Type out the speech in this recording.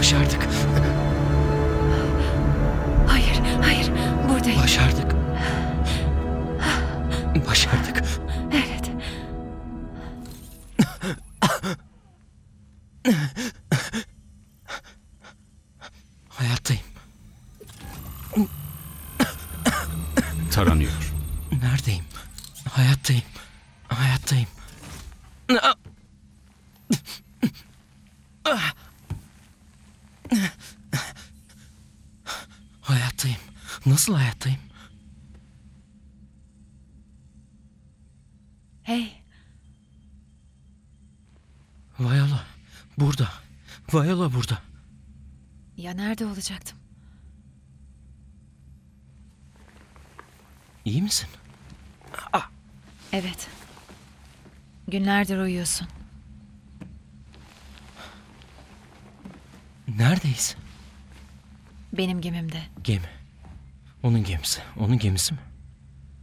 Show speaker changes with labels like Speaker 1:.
Speaker 1: Başardık.
Speaker 2: Hayır, hayır. Buradayım.
Speaker 1: Başardık. Başardık.
Speaker 2: Evet.
Speaker 1: Hayattayım.
Speaker 3: Taranıyor.
Speaker 1: Neredeyim? Hayattayım. Hayattayım. Hayattayım. Nasıl hayattayım?
Speaker 2: Hey,
Speaker 1: Viola burada. Viola burada.
Speaker 2: ya nerede olacaktım?
Speaker 1: İyi misin?
Speaker 2: Evet. Günlerdir uyuyorsun.
Speaker 1: Neredeyiz?
Speaker 2: Benim gemimde.
Speaker 1: Gemi. Onun gemisi. Onun gemisi mi?